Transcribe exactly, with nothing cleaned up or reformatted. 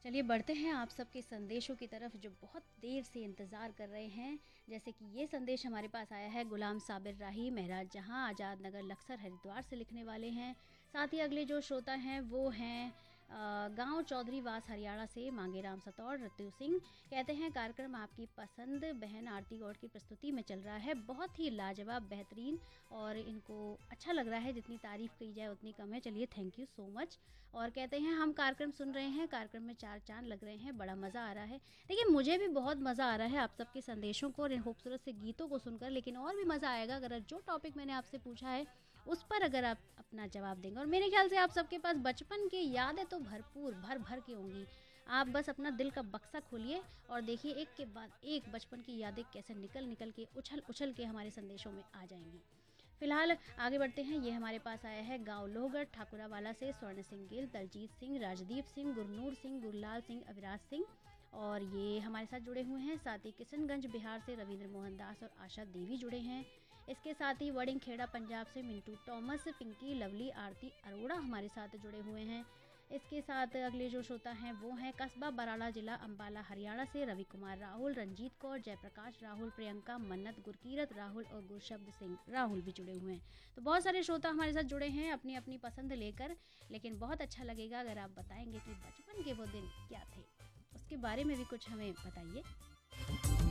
चलिए बढ़ते हैं आप सबके संदेशों की तरफ जो बहुत देर से इंतज़ार कर रहे हैं। जैसे कि ये संदेश हमारे पास आया है गुलाम साबिर राही महराज जहां आज़ाद नगर लक्सर हरिद्वार से लिखने वाले हैं। साथ ही अगले जो श्रोता हैं वो हैं गांव चौधरी वास हरियाणा से मांगेराम सतौर ऋतु सिंह। कहते हैं कार्यक्रम आपकी पसंद बहन आरती गौड़ की प्रस्तुति में चल रहा है, बहुत ही लाजवाब बेहतरीन और इनको अच्छा लग रहा है, जितनी तारीफ़ की जाए उतनी कम है। चलिए थैंक यू सो मच। और कहते हैं हम कार्यक्रम सुन रहे हैं, कार्यक्रम में चार चांद लग रहे हैं, बड़ा मज़ा आ रहा है। देखिए मुझे भी बहुत मज़ा आ रहा है आप सबके संदेशों को और इन खूबसूरत से गीतों को सुनकर, लेकिन और भी मज़ा आएगा अगर जो टॉपिक मैंने आपसे पूछा है उस पर अगर आप अपना जवाब देंगे। और मेरे ख्याल से आप सबके पास बचपन की यादें तो भरपूर भर भर के होंगी। आप बस अपना दिल का बक्सा खोलिए और देखिए एक के बाद एक बचपन की यादें कैसे निकल निकल के उछल उछल के हमारे संदेशों में आ जाएंगी। फिलहाल आगे बढ़ते हैं। ये हमारे पास आया है गांव लोहगढ़ ठाकुरावाला से स्वर्ण सिंह गिल, दलजीत सिंह, राजदीप सिंह, गुरनूर सिंह, गुरलाल सिंह, अविराज सिंह और ये हमारे साथ जुड़े हुए हैं। साथ ही किशनगंज बिहार से रविंद्र मोहन दास और आशा देवी जुड़े हैं। इसके साथ ही वडिंग खेड़ा पंजाब से मिंटू टॉमस, पिंकी, लवली, आरती अरोड़ा हमारे साथ जुड़े हुए हैं। इसके साथ अगले जो श्रोता हैं वो हैं कस्बा बराला जिला अंबाला हरियाणा से रवि कुमार राहुल, रंजीत कौर, जयप्रकाश राहुल, प्रियंका, मन्नत, गुरकीरत राहुल और गुरशब्द सिंह राहुल भी जुड़े हुए हैं। तो बहुत सारे श्रोता हमारे साथ जुड़े हैं अपनी अपनी पसंद लेकर, लेकिन बहुत अच्छा लगेगा अगर आप बताएंगे कि बचपन के वो दिन क्या थे, उसके बारे में भी कुछ हमें बताइए।